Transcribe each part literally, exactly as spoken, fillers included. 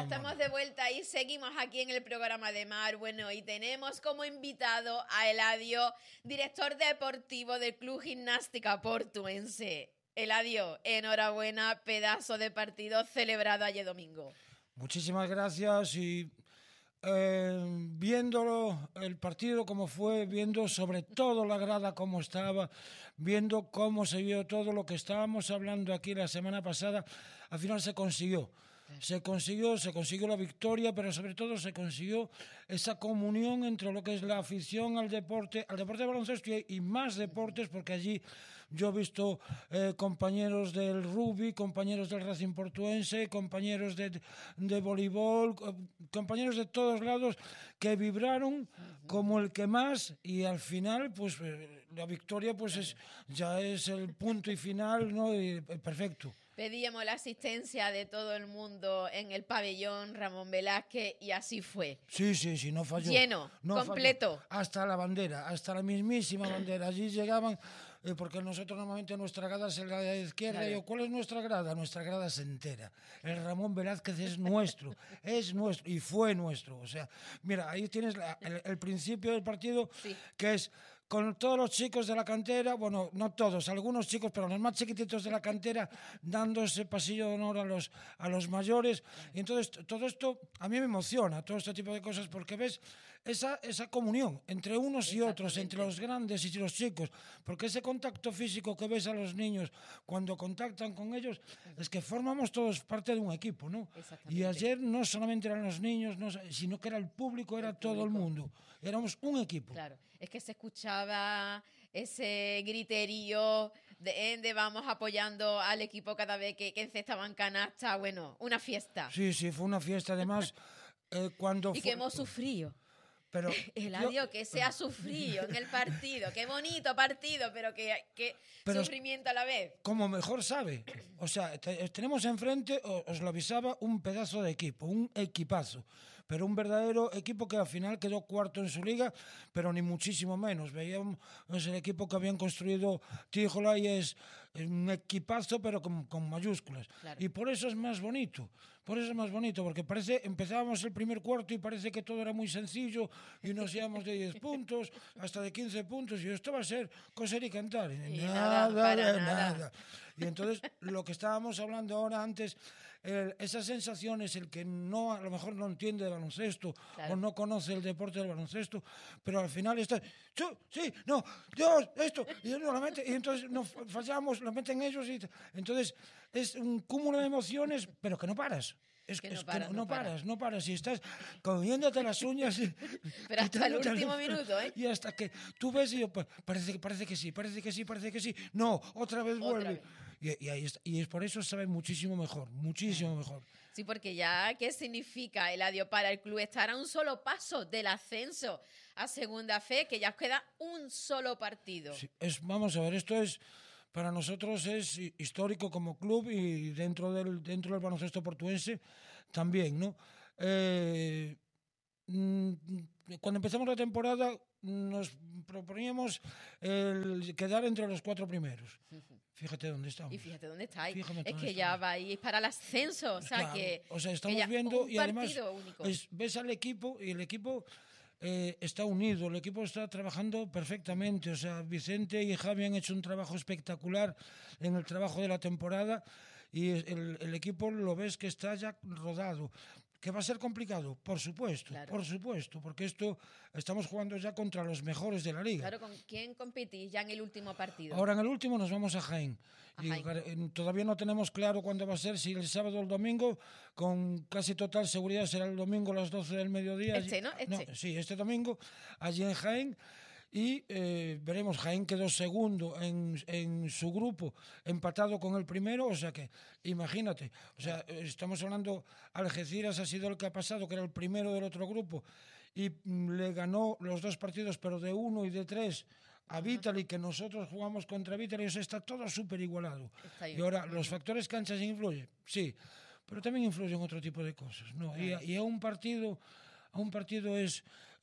estamos de vuelta y seguimos aquí en el programa de Mar. Bueno, y tenemos como invitado a Eladio, director deportivo del Club Gimnástica Portuense. Eladio, enhorabuena, pedazo de partido celebrado ayer domingo. Muchísimas gracias y eh, viéndolo, el partido como fue, viendo sobre todo la grada como estaba, viendo cómo se vio todo lo que estábamos hablando aquí la semana pasada, al final se consiguió. Se consiguió, se consiguió la victoria, pero sobre todo se consiguió esa comunión entre lo que es la afición al deporte, al deporte de baloncesto y, y más deportes, porque allí yo he visto eh, compañeros del rugby, compañeros del Racing Portuense, compañeros de, de voleibol, compañeros de todos lados que vibraron como el que más, y al final pues eh, la victoria pues es, ya es el punto y final, ¿no? Y, eh, perfecto. Pedíamos la asistencia de todo el mundo en el pabellón Ramón Velázquez y así fue. Sí, sí, sí, no falló. Lleno, no completo. Falló. Hasta la bandera, hasta la mismísima bandera. Allí llegaban, eh, porque nosotros normalmente nuestra grada es la de izquierda. Claro. Y yo, ¿cuál es nuestra grada? Nuestra grada es entera. El Ramón Velázquez es nuestro, es nuestro y fue nuestro. O sea, mira, ahí tienes la, el, el principio del partido, sí. Que es... con todos los chicos de la cantera, bueno, no todos, algunos chicos, pero los más chiquititos de la cantera, dando ese pasillo de honor a los, a los mayores. Y entonces todo esto a mí me emociona, todo este tipo de cosas, porque ves esa, esa comunión entre unos y otros, entre los grandes y los chicos, porque ese contacto físico que ves a los niños cuando contactan con ellos, es que formamos todos parte de un equipo, ¿no? Y ayer no solamente eran los niños, no, sino que era el público, era el público. Todo el mundo. Éramos un equipo. Claro, es que se escuchaba ese griterío de, de vamos apoyando al equipo cada vez que, que encestaban canasta. Bueno, una fiesta. Sí, sí, fue una fiesta. Además, eh, cuando y fue... que hemos sufrido. Pero Eladio, yo... que se ha sufrido en el partido. Qué bonito partido, pero que, que pero sufrimiento a la vez. Como mejor sabe. O sea, te, tenemos enfrente, os lo avisaba, un pedazo de equipo, un equipazo. Pero un verdadero equipo que al final quedó cuarto en su liga, pero ni muchísimo menos. Veíamos el equipo que habían construido Tíjola y es un equipazo, pero con, con mayúsculas. Claro. Y por eso es más bonito. Por eso es más bonito, porque parece, empezábamos el primer cuarto y parece que todo era muy sencillo y nos íbamos de diez puntos hasta de quince puntos y esto va a ser coser y cantar. Y nada, nada, de nada. nada. Y entonces lo que estábamos hablando ahora antes, el, esas sensaciones, el que no a lo mejor no entiende de baloncesto, claro, o no conoce el deporte del baloncesto, pero al final está, sí, no, Dios, esto, y, no, lo mete, y entonces nos fallamos, lo meten ellos, y entonces es un cúmulo de emociones, pero que no paras. Es que es no, para, que no, no, no paras, para. no paras. Y estás comiéndote las uñas. Y, pero hasta el último minuto, ¿eh? Y hasta que tú ves y yo, pues, parece, parece que sí, parece que sí, parece que sí. No, otra vez otra vuelve. Vez. Y, y, ahí está. Y es por eso sabe muchísimo mejor, muchísimo mejor. Sí, porque ya, ¿qué significa, Eladio, para el club estar a un solo paso del ascenso a Segunda Fe, que ya os queda un solo partido? Sí, es, vamos a ver, esto es... Para nosotros es histórico como club y dentro del, dentro del baloncesto portuense también, ¿no? Eh, cuando empezamos la temporada nos proponíamos el quedar entre los cuatro primeros. Fíjate dónde estamos. Y fíjate dónde estáis. Fíjate es dónde que estamos. Ya vais para el ascenso. O sea, claro, que, o sea, estamos que ya viendo un y además es, ves al equipo y el equipo... Eh, está unido, el equipo está trabajando perfectamente, o sea, Vicente y Javi han hecho un trabajo espectacular en el trabajo de la temporada y el, el equipo lo ves que está ya rodado. ¿Que va a ser complicado? Por supuesto, claro. por supuesto, porque esto estamos jugando ya contra los mejores de la liga. Claro, ¿con quién competís ya en el último partido? Ahora en el último nos vamos a Jaén. A y Jaén. Todavía no tenemos claro cuándo va a ser, si el sábado o el domingo, con casi total seguridad será el domingo a las doce del mediodía. Este, ¿no? Este. no sí, este domingo, allí en Jaén. Y eh, veremos, Jaén quedó segundo en, en su grupo, empatado con el primero, o sea que, imagínate, o sea, estamos hablando, Algeciras ha sido el que ha pasado, que era el primero del otro grupo, y mm, le ganó los dos partidos, pero de uno y de tres a Vitali, que nosotros jugamos contra Vitali, o sea, está todo súper igualado. Y ahora, ¿los factores canchas influyen? Sí, pero también influyen otro tipo de cosas, ¿no? Claro. Y, y a un partido... A un partido es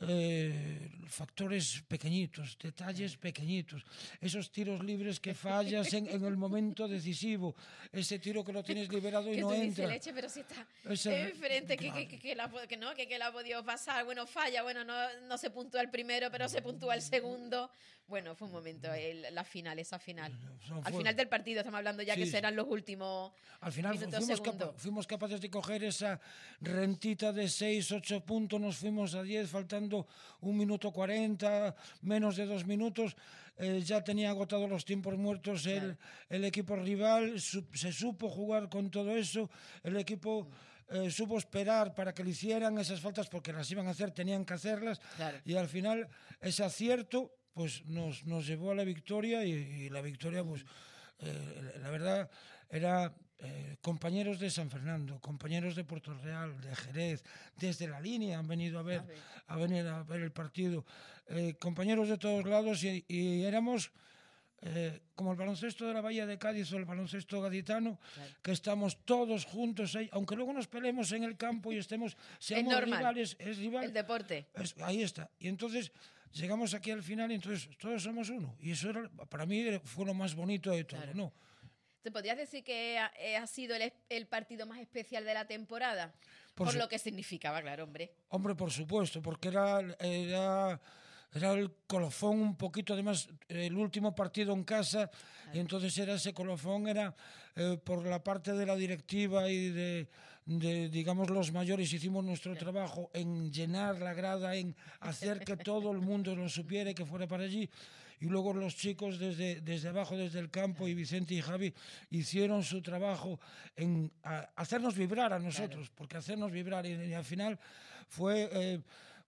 eh, factores pequeñitos, detalles pequeñitos, esos tiros libres que fallas en, en el momento decisivo, ese tiro que lo tienes liberado y que no tú entra. Dices, leche, pero si está Ese, diferente, claro. que, que, que, que, la, que no, que, que la ha podido pasar, bueno, falla, bueno, no, no se puntúa el primero, pero se puntúa el segundo. Bueno, fue un momento, el, la final, esa final. No, Al final del partido estamos hablando ya sí, que sí. serán los últimos Al final minutos, fuimos, segundos. capa fuimos capaces de coger esa rentita de seis, ocho puntos, nos fuimos a diez, faltando un minuto cuarenta, menos de dos minutos. Eh, ya tenía agotados los tiempos muertos el, claro. el equipo rival, su se supo jugar con todo eso, el equipo... Eh, supo esperar para que le hicieran esas faltas porque las iban a hacer, tenían que hacerlas, claro. Y al final ese acierto pues nos, nos llevó a la victoria y, y la victoria pues eh, la verdad era eh, compañeros de San Fernando, compañeros de Puerto Real, de Jerez, desde la línea han venido a ver a, venir a ver el partido, eh, compañeros de todos lados y, y éramos Eh, como el baloncesto de la Bahía de Cádiz o el baloncesto gaditano, claro. Que estamos todos juntos ahí, aunque luego nos peleemos en el campo y estemos, seamos es normal. rivales, es rival. El deporte. Es, ahí está. Y entonces llegamos aquí al final y entonces todos somos uno. Y eso era, para mí fue lo más bonito de todo, claro. ¿No? ¿Te podrías decir que ha, ha sido el, el partido más especial de la temporada? Por, por su... lo que significaba, claro, hombre. Hombre, por supuesto, porque era... era Era el colofón un poquito, además, el último partido en casa, claro. Y entonces era ese colofón, era eh, por la parte de la directiva y de, de, digamos, los mayores, hicimos nuestro claro. trabajo en llenar la grada, en hacer que todo el mundo lo supiera y que fuera para allí. Y luego los chicos desde, desde abajo, desde el campo, y Vicente y Javi hicieron su trabajo en a, hacernos vibrar a nosotros, claro. Porque hacernos vibrar y, y al final fue... Eh,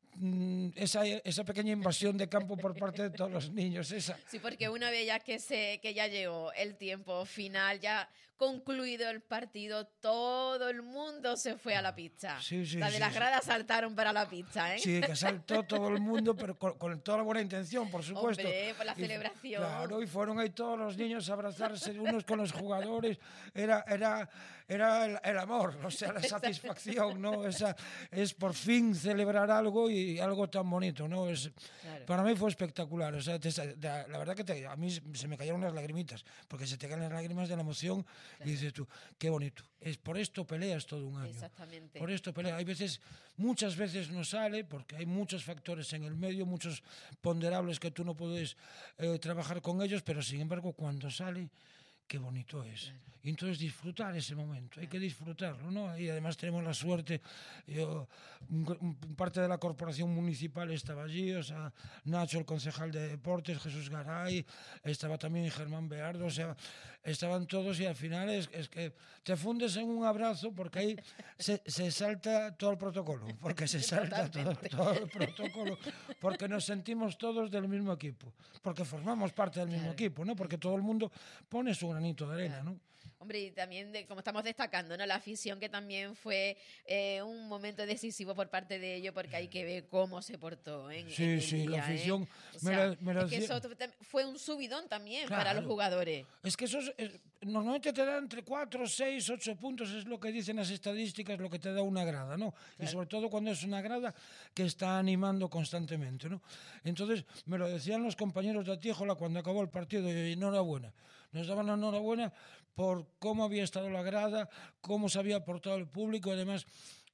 Esa, esa pequeña invasión de campo por parte de todos los niños. Esa. Sí, porque una vez ya que, se, que ya llegó el tiempo final, ya concluido el partido, todo el mundo se fue a la pista. Sí, sí, la de sí, las sí. gradas saltaron para la pista, ¿eh? Sí, que saltó todo el mundo, pero con, con toda la buena intención, por supuesto. Hombre, por la celebración. Y, claro, y fueron ahí todos los niños a abrazarse unos con los jugadores. Era, era, era el, el amor, o sea, la satisfacción, ¿no? Esa, es por fin celebrar algo y algo tan bonito, ¿no? Es, claro. Para mí fue espectacular, o sea, te, la verdad que te, a mí se me cayeron las lagrimitas, porque se te caen las lágrimas de la emoción, claro. Y dices tú, qué bonito, es por esto peleas todo un año. Exactamente. Por esto peleas, hay veces, muchas veces no sale, porque hay muchos factores en el medio, muchos ponderables que tú no puedes eh, trabajar con ellos, pero sin embargo, cuando sale, qué bonito es. Claro. Y entonces disfrutar ese momento, hay que disfrutarlo, ¿no? Y además tenemos la suerte, yo, parte de la corporación municipal estaba allí, o sea, Nacho, el concejal de deportes, Jesús Garay, estaba también Germán Beardo, o sea, estaban todos y al final es, es que te fundes en un abrazo porque ahí se, se salta todo el protocolo, porque se salta todo, todo el protocolo, porque nos sentimos todos del mismo equipo, porque formamos parte del mismo claro. equipo, ¿no? Porque todo el mundo pone su granito de arena, claro. ¿No? Hombre, y también, de, como estamos destacando, ¿no? La afición, que también fue eh, un momento decisivo por parte de ellos, porque hay que ver cómo se portó en, sí, en el sí, día, la afición... ¿eh? O me sea, la, me la es que eso fue un subidón también, claro. Para los jugadores. Es que eso es, es, normalmente te da entre cuatro, seis, ocho puntos, es lo que dicen las estadísticas, lo que te da una grada, ¿no? Claro. Y sobre todo cuando es una grada que está animando constantemente, ¿no? Entonces, me lo decían los compañeros de Atíjola cuando acabó el partido, y enhorabuena. Nos daban la enhorabuena por cómo había estado la grada, cómo se había portado el público. Además,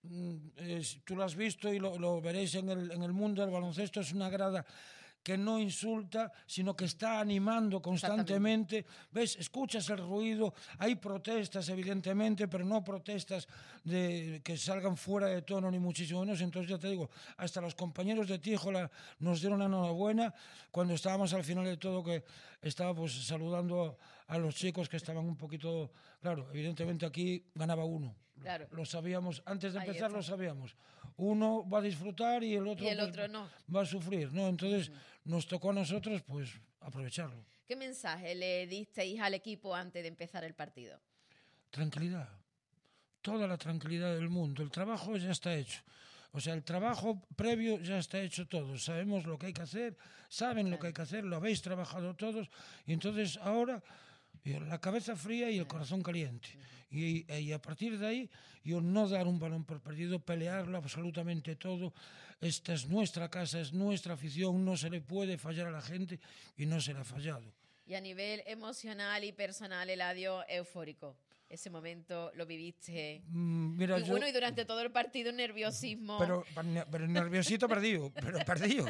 eh, tú lo has visto y lo, lo veréis en el, en el mundo del baloncesto, es una grada que no insulta, sino que está animando constantemente. ¿Ves? Escuchas el ruido, hay protestas, evidentemente, pero no protestas de que salgan fuera de tono, ni muchísimo menos. Entonces, ya te digo, hasta los compañeros de Tíjola nos dieron la enhorabuena cuando estábamos al final de todo, que estaba pues saludando a, a los chicos que estaban un poquito... Claro, evidentemente aquí ganaba uno. Claro. Lo sabíamos, antes de empezar lo sabíamos. Uno va a disfrutar y el otro, y el pues, otro no. va a sufrir, ¿no? Entonces uh-huh. nos tocó a nosotros pues aprovecharlo. ¿Qué mensaje le disteis al equipo antes de empezar el partido? Tranquilidad, toda la tranquilidad del mundo. El trabajo ya está hecho. O sea, el trabajo previo ya está hecho todo. Sabemos lo que hay que hacer, saben claro. lo que hay que hacer, lo habéis trabajado todos. Y entonces ahora Yo, la cabeza fría y el corazón caliente. Y, y a partir de ahí, yo no dar un balón por perdido, pelearlo absolutamente todo. Esta es nuestra casa, es nuestra afición, no se le puede fallar a la gente y no se le ha fallado. Y a nivel emocional y personal, Eladio, eufórico. Ese momento lo viviste. Mm, mira, y yo, bueno, y durante todo el partido, nerviosismo. Pero, pero nerviosito perdido, pero perdido,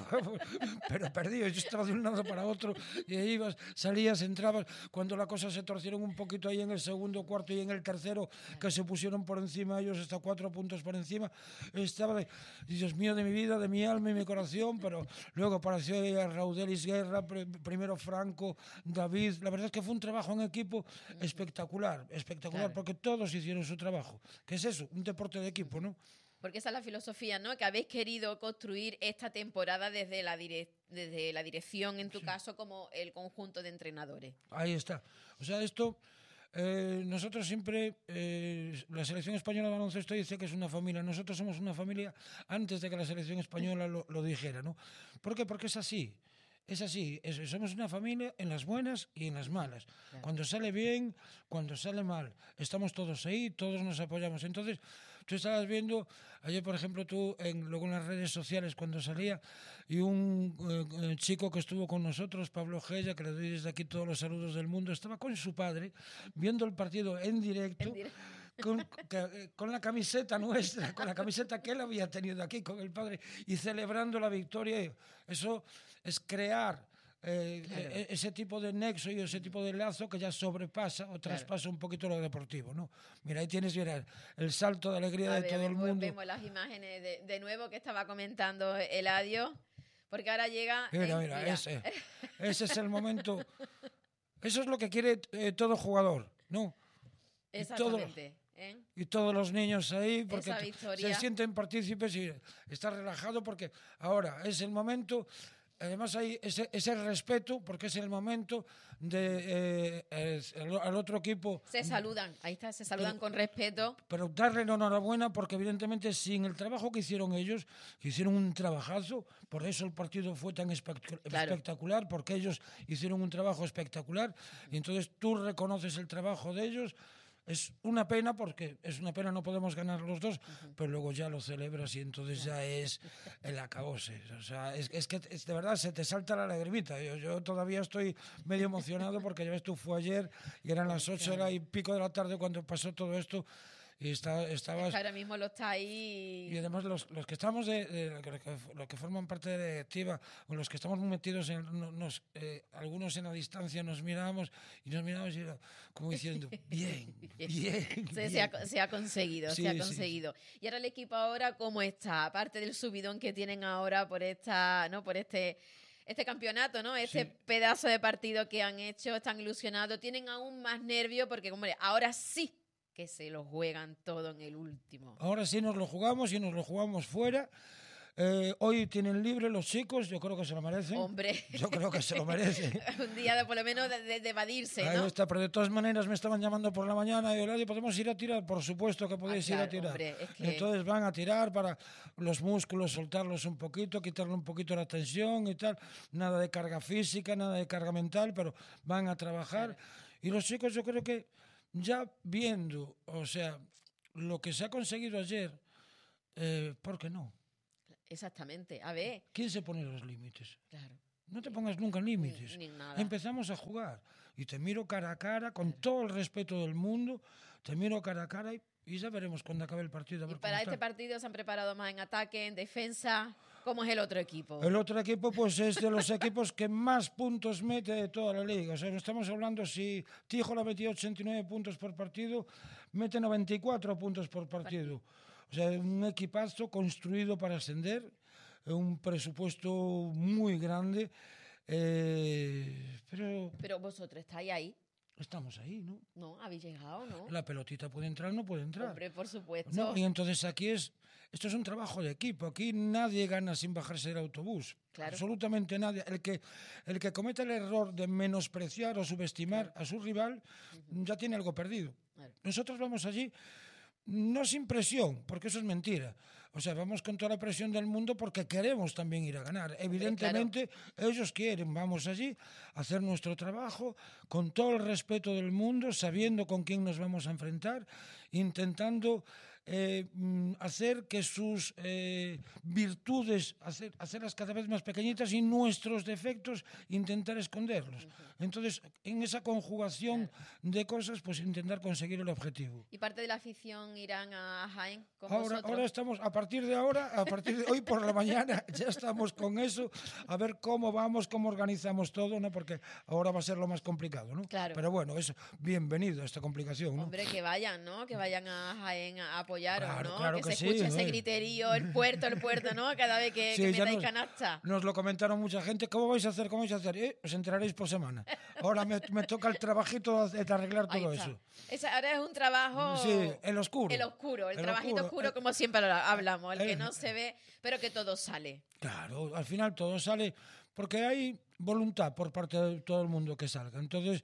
pero perdido. Yo estaba de un lado para otro y ahí ibas, salías, entrabas. Cuando la cosa se torcieron un poquito ahí en el segundo cuarto y en el tercero, que se pusieron por encima ellos hasta cuatro puntos por encima, estaba de, Dios mío, de mi vida, de mi alma y mi corazón. Pero luego apareció Raudelis Guerra, primero Franco, David. La verdad es que fue un trabajo en equipo espectacular, espectacular. Claro. Porque todos hicieron su trabajo. ¿Qué es eso? Un deporte de equipo, ¿no? Porque esa es la filosofía, ¿no? Que habéis querido construir esta temporada desde la, direc- desde la dirección, en tu sí. caso, como el conjunto de entrenadores. Ahí está. O sea, esto... Eh, nosotros siempre, eh, la selección española de baloncesto dice que es una familia. Nosotros somos una familia antes de que la selección española lo, lo dijera, ¿no? ¿Por qué? Porque es así. Es así, es, somos una familia en las buenas y en las malas. Claro. Cuando sale bien, cuando sale mal. Estamos todos ahí, todos nos apoyamos. Entonces, tú estabas viendo, ayer por ejemplo tú, en, luego en las redes sociales cuando salía, y un eh, chico que estuvo con nosotros, Pablo Gella, que le doy desde aquí todos los saludos del mundo, estaba con su padre, viendo el partido en directo, en directo. Con, que, con la camiseta nuestra, con la camiseta que él había tenido aquí con el padre y celebrando la victoria. Eso es crear eh, claro. eh, ese tipo de nexo y ese tipo de lazo que ya sobrepasa o traspasa claro. un poquito lo deportivo, ¿no? Mira, ahí tienes mira, el salto de alegría A de ver, todo vemos, el mundo. Vemos las imágenes de, de nuevo que estaba comentando Eladio, porque ahora llega... Mira, eh, mira, mira. Ese, ese es el momento. Eso es lo que quiere eh, todo jugador, ¿no? Exactamente. ¿Eh? Y todos los niños ahí porque se sienten partícipes y está relajado porque ahora es el momento, además hay ese, ese respeto porque es el momento de eh, el, al otro equipo. Se saludan, ahí está, se saludan pero, con respeto. Pero darle la enhorabuena porque evidentemente sin el trabajo que hicieron ellos, que hicieron un trabajazo, por eso el partido fue tan espectacular, claro. espectacular porque ellos hicieron un trabajo espectacular y entonces tú reconoces el trabajo de ellos. Es una pena porque es una pena no podemos ganar los dos, uh-huh. pero luego ya lo celebras y entonces ya es el acabose. O sea, es, es que es, de verdad se te salta la lagrimita. Yo, yo todavía estoy medio emocionado porque ya ves tú, fue ayer y eran las ocho era y pico de la tarde cuando pasó todo esto. Y está, estabas... Es que ahora mismo lo está ahí... Y además los, los que estamos, de, de, los, que, los que forman parte de la directiva, o los que estamos metidos, en, nos, eh, algunos en la distancia, nos miramos y nos miramos y era como diciendo, bien, bien, se, bien. Se, ha, se ha conseguido, sí, se ha conseguido. Sí, sí. Y ahora el equipo ahora, ¿cómo está? Aparte del subidón que tienen ahora por esta, ¿no? por este... este campeonato, ¿no? Este sí. pedazo de partido que han hecho, están ilusionados, tienen aún más nervio porque, hombre, ahora sí que se lo juegan todo en el último. Ahora sí nos lo jugamos y nos lo jugamos fuera. Eh, hoy tienen libre los chicos, yo creo que se lo merecen. Hombre. Yo creo que se lo merecen. Un día de, por lo menos de, de, de evadirse, Ahí ¿no? está, pero de todas maneras me estaban llamando por la mañana y yo, ¿podemos ir a tirar? Por supuesto que podéis ah, claro, ir a tirar. Hombre, es que... Entonces van a tirar para los músculos, soltarlos un poquito, quitarle un poquito la tensión y tal. Nada de carga física, nada de carga mental, pero van a trabajar. Claro. Y los chicos yo creo que ya viendo, o sea, lo que se ha conseguido ayer, eh, ¿por qué no? Exactamente, a ver. ¿Quién se pone los límites? Claro. No te pongas nunca límites. Ni, ni nada. Empezamos a jugar y te miro cara a cara, con claro. todo el respeto del mundo, te miro cara a cara y, y ya veremos cuando acabe el partido. A ver y para este está. partido se han preparado más en ataque, en defensa. ¿Cómo es el otro equipo? El otro equipo pues es de los equipos que más puntos mete de toda la liga. O sea, estamos hablando, si Tijola metía ochenta y nueve puntos por partido, mete noventa y cuatro puntos por partido. O sea, un equipazo construido para ascender, un presupuesto muy grande. Eh, pero, pero vosotros estáis ahí. Estamos ahí, ¿no? No, habéis llegado, ¿no? La pelotita puede entrar, no puede entrar. Hombre, por supuesto. ¿No? Y entonces aquí es... Esto es un trabajo de equipo. Aquí nadie gana sin bajarse del autobús. Claro. Absolutamente nadie. El que, el que cometa el error de menospreciar o subestimar claro. a su rival uh-huh. ya tiene algo perdido. Claro. Nosotros vamos allí no sin presión, porque eso es mentira. O sea, vamos con toda la presión del mundo porque queremos también ir a ganar. Evidentemente, claro, ellos quieren. Vamos allí a hacer nuestro trabajo con todo el respeto del mundo, sabiendo con quién nos vamos a enfrentar, intentando eh, hacer que sus eh, virtudes, hacer, hacerlas cada vez más pequeñitas y nuestros defectos intentar esconderlos. Uh-huh. Entonces, en esa conjugación claro. de cosas, pues intentar conseguir el objetivo. ¿Y parte de la afición irán a Jaén con ahora, vosotros? Ahora estamos, a partir de ahora, a partir de hoy por la mañana, ya estamos con eso, a ver cómo vamos, cómo organizamos todo, ¿no? Porque ahora va a ser lo más complicado, ¿no? Claro. Pero bueno, es bienvenido a esta complicación, ¿no? Hombre, que vayan, ¿no? Que vayan a Jaén a apoyaros, claro, ¿no? Claro que, que se sí, escuche ¿no? ese griterío, el puerto, el puerto, ¿no? Cada vez que, sí, que metáis nos, canasta. Nos lo comentaron mucha gente. ¿Cómo vais a hacer? ¿Cómo vais a hacer? Eh, os enteraréis por semana. Ahora me, me toca el trabajito de arreglar todo eso. Esa, ahora es un trabajo... Sí, el oscuro. El oscuro, el, el trabajito oscuro, oscuro, como el, siempre hablamos, el, el que no se ve, pero que todo sale. Claro, al final todo sale porque hay voluntad por parte de todo el mundo que salga. Entonces,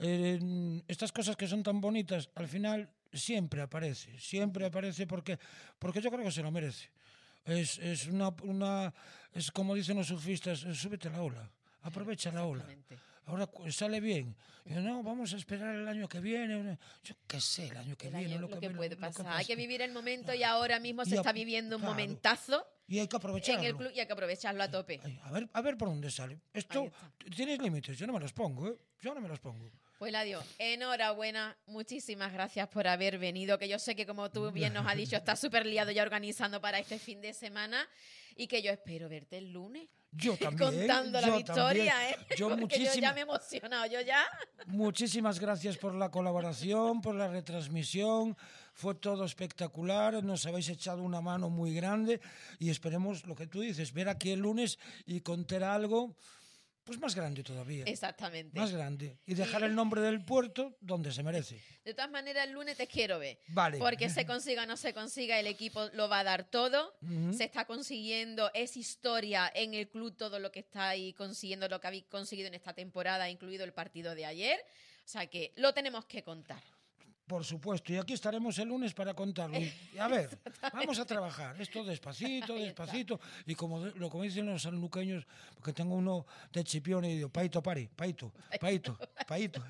eh, estas cosas que son tan bonitas, al final siempre aparece, siempre aparece porque, porque yo creo que se lo merece. Es, es, una, una, es como dicen los surfistas, súbete a la ola, aprovecha la ola. Ahora sale bien. Yo, no, vamos a esperar el año que viene. Yo qué sé, el año que el viene. Año, lo, lo que, que puede lo, pasar. Lo que hay que vivir el momento y ahora mismo se y a, está viviendo un claro, momentazo. Y hay que aprovecharlo. En el club y hay que aprovecharlo a tope. A ver, a ver por dónde sale. Esto tienes límites, yo no me los pongo, ¿eh? Yo no me los pongo. Pues Eladio, enhorabuena, muchísimas gracias por haber venido, que yo sé que como tú bien nos has dicho, estás súper liado ya organizando para este fin de semana y que yo espero verte el lunes. Yo también. Contando yo la victoria, también. ¿eh? Yo, Porque muchísima... yo ya me he emocionado, yo ya. Muchísimas gracias por la colaboración, por la retransmisión. Fue todo espectacular, nos habéis echado una mano muy grande y esperemos lo que tú dices, ver aquí el lunes y contar algo pues más grande todavía. Exactamente. Más grande. Y dejar y... el nombre del puerto donde se merece. De todas maneras, el lunes te quiero ver. Vale. Porque se consiga o no se consiga, el equipo lo va a dar todo. Uh-huh. Se está consiguiendo, es historia en el club todo lo que estáis consiguiendo, lo que habéis conseguido en esta temporada, incluido el partido de ayer. O sea que lo tenemos que contar. Por supuesto, y aquí estaremos el lunes para contarlo. Y, a ver, vamos a trabajar. Esto despacito, despacito. Y como lo como dicen los sanluqueños, porque tengo uno de Chipión y digo, paito pari, paito, paito, paito.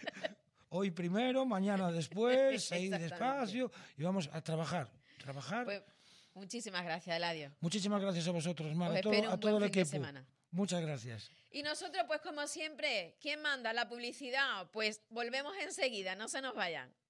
Hoy primero, mañana después, ahí despacio, y vamos a trabajar. Trabajar. Pues, muchísimas gracias, Eladio. Muchísimas gracias a vosotros, Mar, a todo, a todo el equipo. Muchas gracias. Y nosotros, pues como siempre, ¿quién manda la publicidad? Pues volvemos enseguida, no se nos vayan.